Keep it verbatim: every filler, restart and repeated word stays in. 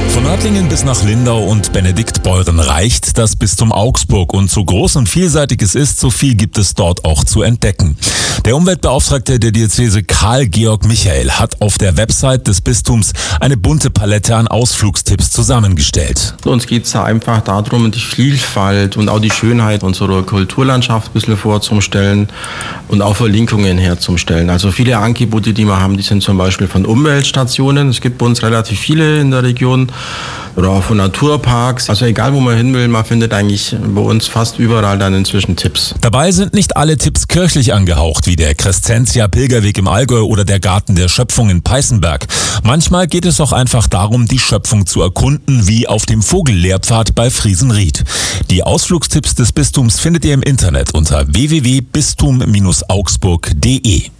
Von Nördlingen bis nach Lindau und Benediktbeuren reicht das Bistum Augsburg. Und so groß und vielseitig es ist, so viel gibt es dort auch zu entdecken. Der Umweltbeauftragte der Diözese Karl-Georg Michael hat auf der Website des Bistums eine bunte Palette an Ausflugstipps zusammengestellt. Uns geht es da einfach darum, die Vielfalt und auch die Schönheit unserer Kulturlandschaft ein bisschen vorzustellen und auch Verlinkungen herzustellen. Also viele Angebote, die wir haben, die sind zum Beispiel von Umweltstationen. Es gibt bei uns relativ viele in der Region. Oder auch von Naturparks. Also egal, wo man hin will, man findet eigentlich bei uns fast überall dann inzwischen Tipps. Dabei sind nicht alle Tipps kirchlich angehaucht, wie der Crescentia Pilgerweg im Allgäu oder der Garten der Schöpfung in Peißenberg. Manchmal geht es auch einfach darum, die Schöpfung zu erkunden, wie auf dem Vogellehrpfad bei Friesenried. Die Ausflugstipps des Bistums findet ihr im Internet unter w w w punkt bistum Bindestrich augsburg punkt de.